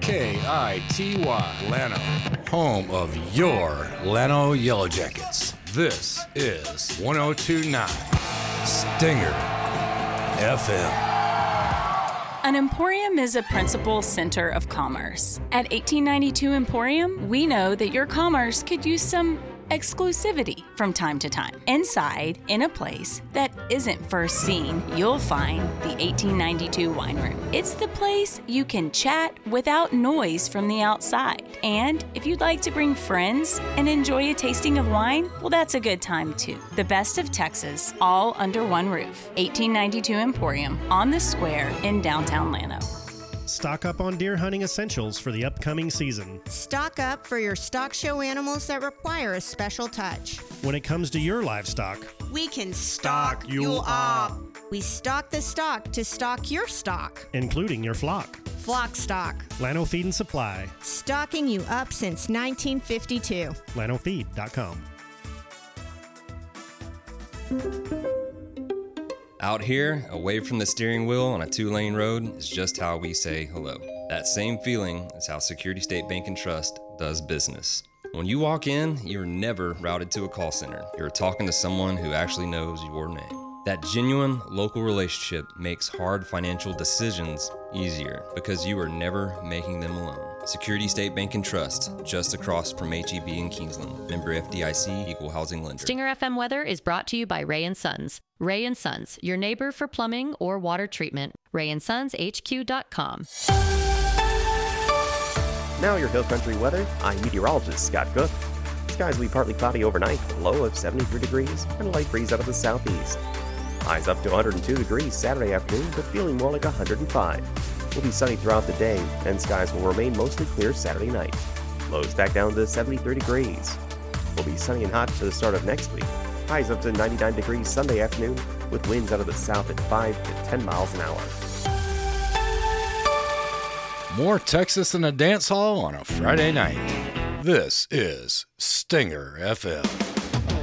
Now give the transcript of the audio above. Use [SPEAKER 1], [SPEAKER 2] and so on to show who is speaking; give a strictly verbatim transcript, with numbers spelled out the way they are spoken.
[SPEAKER 1] K I T Y, Llano, home of your Llano Yellow Jackets. This is one oh two point nine Stinger F M.
[SPEAKER 2] An emporium is a principal center of commerce. At eighteen ninety-two Emporium, we know that your commerce could use some exclusivity from time to time. Inside, in a place that isn't first seen, you'll find the eighteen ninety-two Wine Room. It's the place you can chat without noise from the outside. And if you'd like to bring friends and enjoy a tasting of wine, well, that's a good time too. The best of Texas, all under one roof. eighteen ninety-two Emporium on the square in downtown Llano.
[SPEAKER 3] Stock up on deer hunting essentials for the upcoming season.
[SPEAKER 4] Stock up for your stock show animals that require a special touch.
[SPEAKER 3] When it comes to your livestock,
[SPEAKER 4] we can stock you up. We stock the stock to stock your stock,
[SPEAKER 3] including your flock.
[SPEAKER 4] Flock Stock.
[SPEAKER 3] Llano Feed and Supply.
[SPEAKER 4] Stocking you up since nineteen fifty-two.
[SPEAKER 3] llano feed dot com.
[SPEAKER 5] Out here, away from the steering wheel on a two-lane road, is just how we say hello. That same feeling is how Security State Bank and Trust does business. When you walk in, you're never routed to a call center. You're talking to someone who actually knows your name. That genuine local relationship makes hard financial decisions easier because you are never making them alone. Security State Bank and Trust, just across from H E B in Kingsland. Member F D I C, Equal Housing Lender.
[SPEAKER 6] Stinger F M weather is brought to you by Ray and Sons. Ray and Sons, your neighbor for plumbing or water treatment. ray and sons h q dot com.
[SPEAKER 7] Now your Hill Country weather. I'm meteorologist Scott Cook. Skies will be partly cloudy overnight, a low of seventy-three degrees, and a light breeze out of the southeast. Highs up to one hundred two degrees Saturday afternoon, but feeling more like one hundred five. Will be sunny throughout the day, and skies will remain mostly clear Saturday night. Lows back down to seventy-three degrees. Will be sunny and hot for the start of next week. Highs up to ninety-nine degrees Sunday afternoon, with winds out of the south at five to ten miles an hour.
[SPEAKER 1] More Texas than a dance hall on a Friday night. This is Stinger F M.